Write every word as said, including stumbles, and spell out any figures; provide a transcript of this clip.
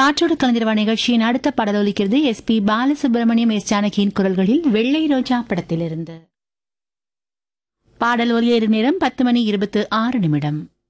காற்றோடு கலந்திரவா நிகழ்ச்சியின் அடுத்த பாடல் ஒலிக்கிறது. எஸ் பி பாலசுப்ரமணியம், எஸ் ஜானகியின் குரல்களில் வெள்ளை ரோஜா படத்திலிருந்து. பாடல் ஒலியேறும் நேரம் பத்து மணி இருபத்து ஆறு நிமிடம்.